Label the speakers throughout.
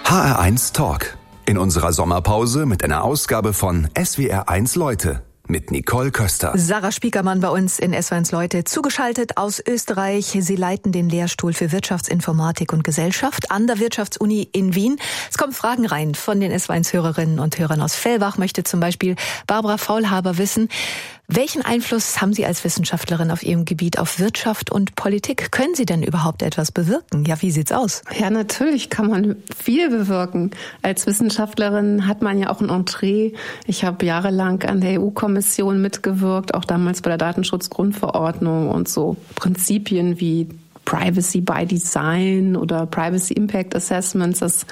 Speaker 1: HR1 Talk. In unserer Sommerpause mit einer Ausgabe von SWR1 Leute mit Nicole Köster.
Speaker 2: Sarah Spiekermann bei uns in SWR1 Leute, zugeschaltet aus Österreich. Sie leiten den Lehrstuhl für Wirtschaftsinformatik und Gesellschaft an der Wirtschaftsuni in Wien. Es kommen Fragen rein von den SWR1-Hörerinnen und Hörern aus Fellbach. Möchte zum Beispiel Barbara Faulhaber wissen, welchen Einfluss haben Sie als Wissenschaftlerin auf Ihrem Gebiet auf Wirtschaft und Politik? Können Sie denn überhaupt etwas bewirken? Ja, wie sieht's aus?
Speaker 3: Ja, natürlich kann man viel bewirken. Als Wissenschaftlerin hat man ja auch ein Entree. Ich habe jahrelang an der EU-Kommission mitgewirkt, auch damals bei der Datenschutzgrundverordnung und so Prinzipien wie Privacy by Design oder Privacy Impact Assessments, das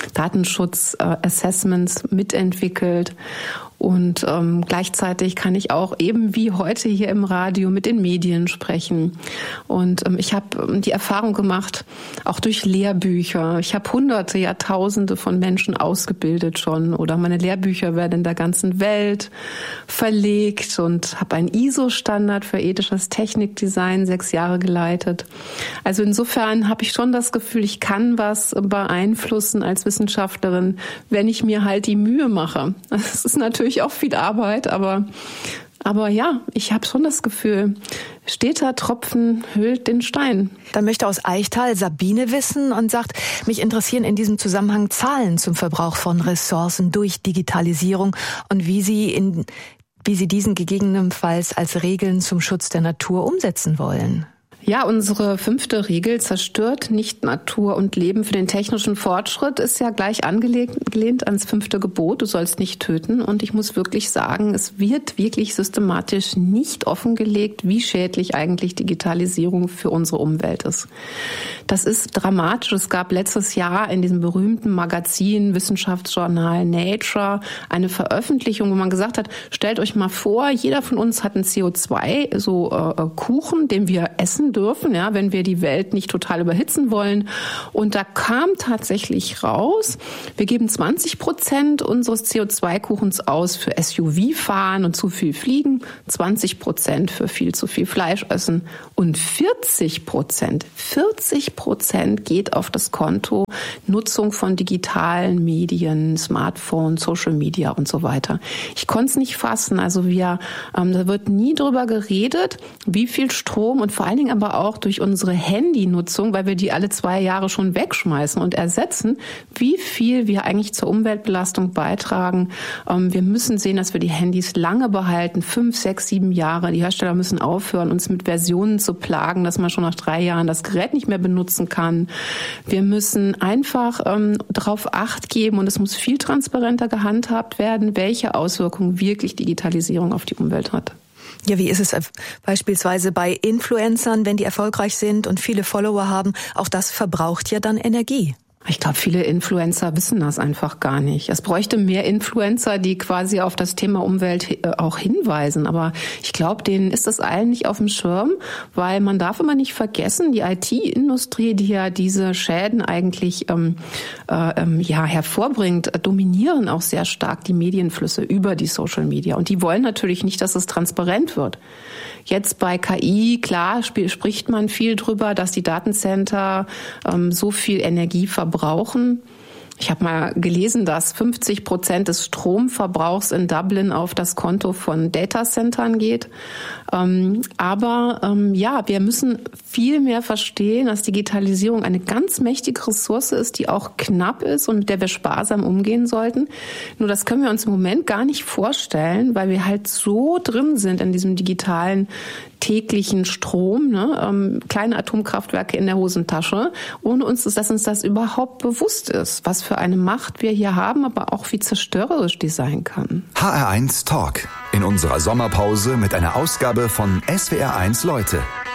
Speaker 3: Datenschutz-Assessments mitentwickelt. Und gleichzeitig kann ich auch eben wie heute hier im Radio mit den Medien sprechen. Und ich habe die Erfahrung gemacht, auch durch Lehrbücher. Ich habe Hunderte, Jahrtausende von Menschen ausgebildet schon. Oder meine Lehrbücher werden in der ganzen Welt verlegt und habe einen ISO-Standard für ethisches Technikdesign 6 Jahre geleitet. Also insofern habe ich schon das Gefühl, ich kann was beeinflussen als Wissenschaftlerin, wenn ich mir halt die Mühe mache. Das ist natürlich auch viel Arbeit, aber ja, ich habe schon das Gefühl, steter Tropfen höhlt den Stein.
Speaker 2: Dann möchte aus Eichtal Sabine wissen und sagt, mich interessieren in diesem Zusammenhang Zahlen zum Verbrauch von Ressourcen durch Digitalisierung und wie Sie diesen gegebenenfalls als Regeln zum Schutz der Natur umsetzen wollen.
Speaker 3: Ja, unsere 5. Regel, zerstört nicht Natur und Leben für den technischen Fortschritt, ist ja gleich angelehnt ans 5. Gebot, du sollst nicht töten. Und ich muss wirklich sagen, es wird wirklich systematisch nicht offengelegt, wie schädlich eigentlich Digitalisierung für unsere Umwelt ist. Das ist dramatisch. Es gab letztes Jahr in diesem berühmten Magazin, Wissenschaftsjournal Nature, eine Veröffentlichung, wo man gesagt hat, stellt euch mal vor, jeder von uns hat einen CO2-Kuchen, den wir essen dürfen, ja, wenn wir die Welt nicht total überhitzen wollen. Und da kam tatsächlich raus, wir geben 20% unseres CO2-Kuchens aus für SUV-Fahren und zu viel Fliegen, 20% für viel zu viel Fleisch essen und 40% geht auf das Konto Nutzung von digitalen Medien, Smartphone, Social Media und so weiter. Ich konnte es nicht fassen. Also da wird nie drüber geredet, wie viel Strom und vor allen Dingen aber auch durch unsere Handynutzung, weil wir die alle 2 Jahre schon wegschmeißen und ersetzen, wie viel wir eigentlich zur Umweltbelastung beitragen. Wir müssen sehen, dass wir die Handys lange behalten, 5, 6, 7 Jahre. Die Hersteller müssen aufhören, uns mit Versionen zu plagen, dass man schon nach 3 Jahren das Gerät nicht mehr benutzen kann. Wir müssen einfach darauf Acht geben und es muss viel transparenter gehandhabt werden, welche Auswirkungen wirklich Digitalisierung auf die Umwelt hat.
Speaker 2: Ja, wie ist es beispielsweise bei Influencern, wenn die erfolgreich sind und viele Follower haben? Auch das verbraucht ja dann Energie.
Speaker 3: Ich glaube, viele Influencer wissen das einfach gar nicht. Es bräuchte mehr Influencer, die quasi auf das Thema Umwelt auch hinweisen. Aber ich glaube, denen ist das allen nicht auf dem Schirm, weil man darf immer nicht vergessen, die IT-Industrie, die ja diese Schäden eigentlich hervorbringt, dominieren auch sehr stark die Medienflüsse über die Social Media. Und die wollen natürlich nicht, dass es transparent wird. Jetzt bei KI, klar, spricht man viel drüber, dass die Datencenter so viel Energie verbrauchen. Ich habe mal gelesen, dass 50% des Stromverbrauchs in Dublin auf das Konto von Datacentern geht. Wir müssen viel mehr verstehen, dass Digitalisierung eine ganz mächtige Ressource ist, die auch knapp ist und mit der wir sparsam umgehen sollten. Nur das können wir uns im Moment gar nicht vorstellen, weil wir halt so drin sind in diesem digitalen täglichen Strom, kleine Atomkraftwerke in der Hosentasche, ohne dass uns das überhaupt bewusst ist, was für eine Macht wir hier haben, aber auch wie zerstörerisch die sein kann.
Speaker 1: HR1 Talk. In unserer Sommerpause mit einer Ausgabe von SWR1 Leute